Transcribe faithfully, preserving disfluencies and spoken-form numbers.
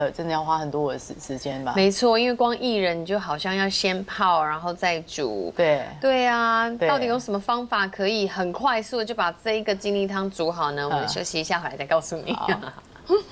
呃，真的要花很多我的时时间吧？ 没错，因为光薏仁就好像要先泡，然后再煮。 对对啊， 对到底有什么方法可以很快速的就把这一个精力汤煮好呢？我们休息一下，回来再告诉你。